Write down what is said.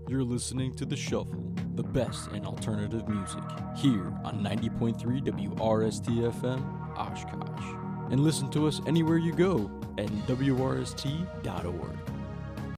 You're listening to The Shuffle, the best in alternative music, here on 90.3 WRST-FM, Oshkosh. And listen to us anywhere you go at WRST.org.